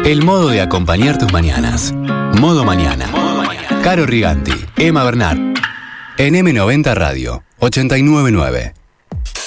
El modo de acompañar tus mañanas. Modo Mañana. Caro Riganti, Emma Bernard. En M90 Radio 899.